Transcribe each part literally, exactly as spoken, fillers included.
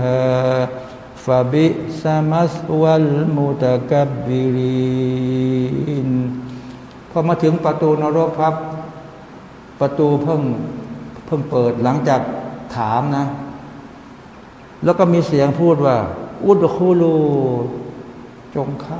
าฟะบิซะมัสวัลมุตะกับบบิรินพอมาถึงประตูนรกครับประตูเพิ่งเพิ่งเปิดหลังจากถามนะแล้วก็มีเสียงพูดว่าอุดคูลูจงเข้า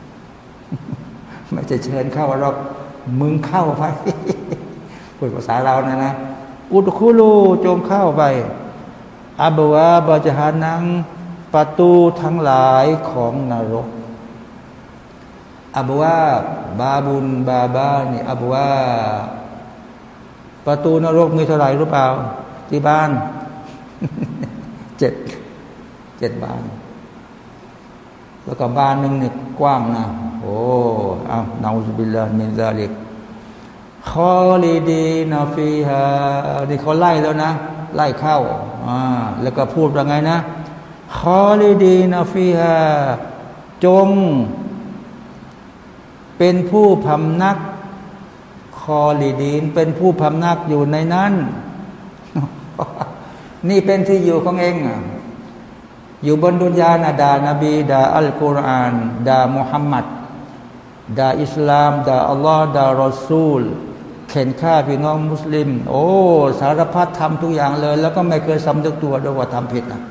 ไม่จะเชิญเข้าหรอกมึงเข้าไปพูดภาษาเรานะนะอุดคูลูจงเข้าไปอับวาบะจหานังประตูทั้งหลายของนรกอับวาบาบุนบาบานี่อับวาประตูนรกมีเท่าไหร่รู้เปล่าที่บ้านเจ็ดเจ็ดบานแล้วก็บานหนึ่งเนี่ยกว้างนะโอ้เอานะอูซุบิลลาฮิมินซาลิกคอลิดีนาฟีฮานี่เขาไล่แล้วนะไล่เข้าอ่าแล้วก็พูดว่าไงนะคอลิดีนาฟีฮาจงเป็นผู้พำนักคอลิดีนเป็นผู้พำนักอยู่ในนั้นนี่เป็นที่อยู่ของเองอยู่บนดุนยานะด่านบีด่าอัลกุรอานด่ามุฮัมมัดด่าอิสลามด่าอัลลอฮ์ด่ารอซูลเข็นฆ่าพี่น้องมุสลิมโอ้สารพัดทำทุกอย่างเลยแล้วก็ไม่เคยสำนึกตัวด้วยว่าทำผิดนะ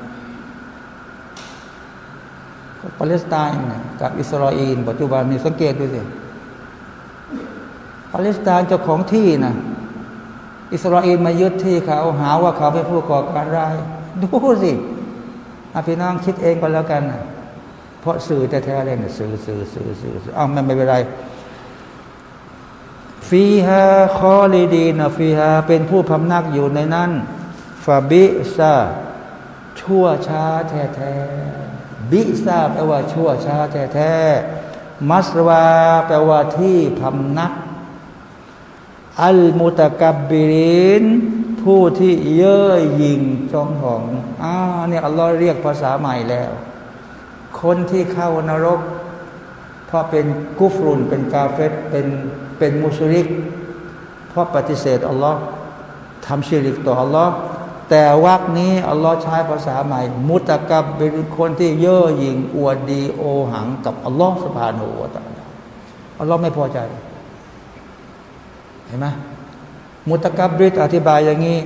ปาเลสไตน์กับอิสราเอลปัจจุบันนี้สังเกตดูสิปาเลสไตน์เจ้าของที่นะอิสราเอลมายึดที่เขาหาว่าเขาเป็นผู้ก่อการร้ายดูสิพี่น้องคิดเองก็แล้วกันเพราะสื่อแท้ๆเลยเนี่ยสื่อสื่อสื่อสื่ออ้าวไม่ไม่เป็นไรฟีฮาคอลิดีนฟีฮาเป็นผู้พำนักอยู่ในนั้นฟาบิซาชั่วช้าแท้ๆบิซาแปลว่าชั่วช้าแท้ๆมัสวาแปลว่าที่พำนักอัลมุตะกับบบิรินผู้ที่เย่อหยิ่งจองหองอ่าเนี่ยอัลลอฮ์เรียกภาษาใหม่แล้วคนที่เข้านรกเพราะเป็นกุฟรุนเป็นกาเฟรเป็นเป็นมุชริกเพราะปฏิเสธอัลลอฮ์ทำชิริกต่ออัลลอฮ์แต่วรรคนี้อัลลอฮ์ใช้ภาษาใหม่มุตะกับบบิรินคนที่เย่อหยิ่งอวดดีโอหังกับอัลลอฮ์ซุบฮานะฮูวะตะอาลาอัลลอฮ์ไม่พอใจเห็นไหมมุตะกับบริษอธิบายอย่างนี้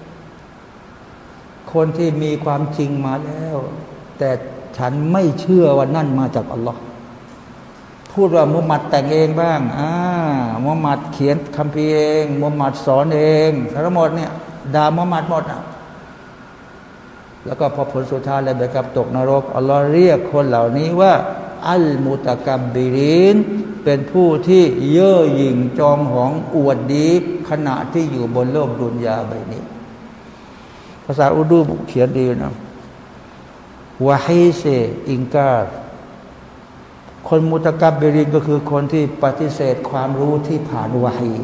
คนที่มีความจริงมาแล้วแต่ฉันไม่เชื่อว่านั่นมาจากอัลลอฮ์พูดว่ามุฮัมมัดแต่งเองบ้างอ่ามุฮัมมัดเขียนคัมภีร์เองมุฮัมมัดสอนเองทั้งหมดเนี่ยด่ามุฮัมมัดหมดอ่ะแล้วก็พอผลสุดท้ายเลยแบบกับตกนรกอัลลอฮ์เรียกคนเหล่านี้ว่าอัลมุตะกับบบิรินเป็นผู้ที่เย่อหยิ่งจองหองอวดดีขณะที่อยู่บนโลกดุนยาใบนี้ภาษาอุดูเขียนดีนะวะฮีเซอิงกาคนมุตะกับบบิรินก็คือคนที่ปฏิเสธความรู้ที่ผ่านวะฮี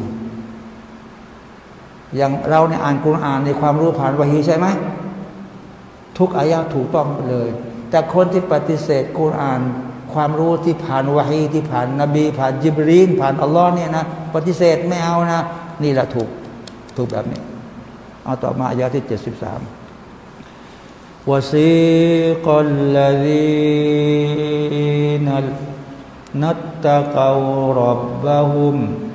อย่างเราเนี่ยอ่านกุรอานในความรู้ผ่านวะฮีใช่ไหมทุกอายะถูกต้องเลยแต่คนที่ปฏิเสธกุรอานความรู้ที่ผ่านวะฮีที่ผ่านนบีผ่านญิบรีลผ่านอัลลอฮ์เนี่ยนะปฏิเสธไม่เอานะนี่แหละถูกถูกแบบนี้เอาต่อมาอายะที่เจ็ดสิบสามวะซีกัลลซีนัลนัตตะกาวรับบะฮุม